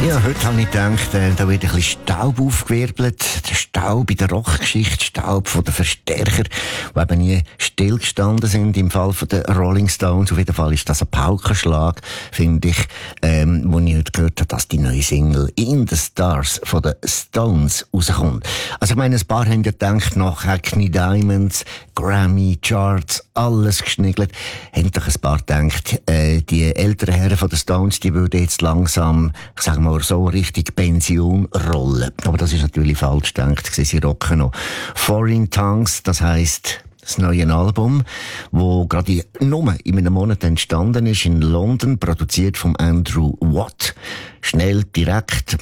Ja, heute habe ich gedacht, da wird ein bisschen Staub aufgewirbelt. Der Staub in der Rockgeschichte, Staub von den Verstärker, die eben nie stillgestanden sind. Im Fall von den Rolling Stones. Auf jeden Fall ist das ein Paukenschlag, finde ich, wo ich heute gehört habe, dass die neue Single In the Stars von den Stones rauskommt. Also ich meine, ein paar haben ja gedacht, nach Hackney Diamonds, Grammy, Charts, alles geschniggelt, haben doch ein paar gedacht, die älteren Herren von den Stones, die würden jetzt langsam, ich sag mal so, Richtung Pension rollen. Aber das ist natürlich falsch gedacht. Sie rocken noch. Foreign Tongues, das heisst, das neue Album, wo gerade nur in einem Monat entstanden ist, in London, produziert von Andrew Watt. Schnell, direkt,